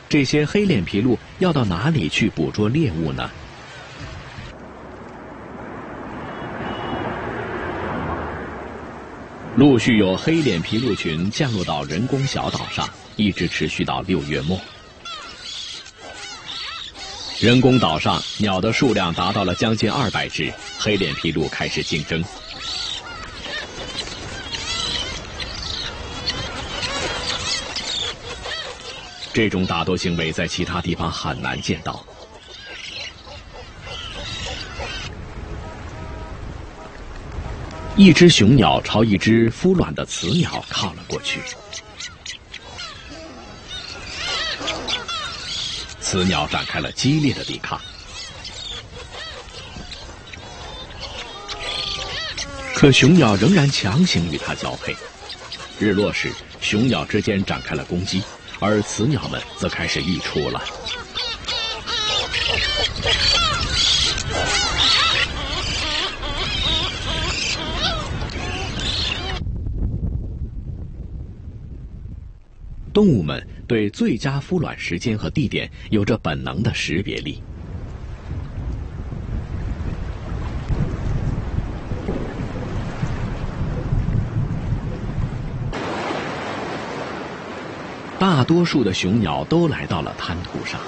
这些黑脸琵鹭要到哪里去捕捉猎物呢？陆续有黑脸琵鹭群降落到人工小岛上，一直持续到6月末。人工岛上鸟的数量达到了将近200只，黑脸琵鹭开始竞争。这种打斗行为在其他地方很难见到。一只雄鸟朝一只孵卵的雌鸟靠了过去，雌鸟展开了激烈的抵抗，可雄鸟仍然强行与它交配。日落时，雄鸟之间展开了攻击，而雌鸟们则开始育雏了。动物们对最佳孵卵时间和地点有着本能的识别力。大多数的雄鸟都来到了滩涂上。